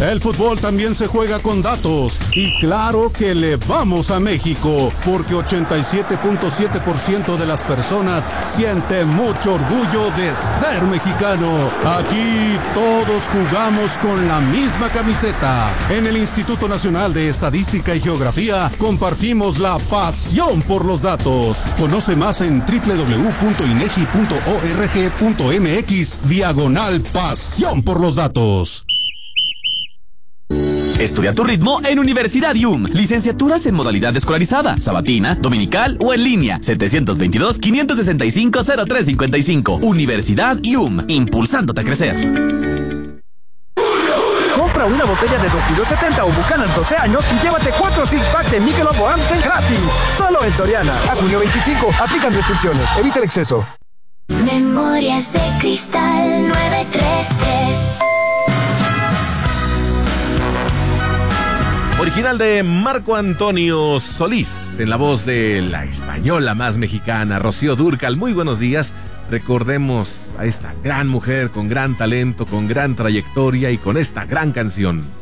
El fútbol también se juega con datos y claro que le vamos a México porque 87.7% de las personas siente mucho orgullo de ser mexicano. Aquí todos jugamos con la misma camiseta. En el Instituto Nacional de Estadística y Geografía compartimos la pasión por los datos. Conoce más en www.inegi.org.mx/pasión por los datos. Estudia tu ritmo en Universidad IUM. Licenciaturas en modalidad escolarizada, sabatina, dominical o en línea. 722-565-0355. Universidad IUM, impulsándote a crecer. Compra una botella de 2270 o Buchanan 12 años y llévate 4 six-pack de Michelob o Amstel gratis. Solo en Soriana. A junio 25. Aplican restricciones. Evita el exceso. Memorias de Cristal 933. Original de Marco Antonio Solís, en la voz de la española más mexicana, Rocío Dúrcal. Muy buenos días. Recordemos a esta gran mujer con gran talento, con gran trayectoria y con esta gran canción.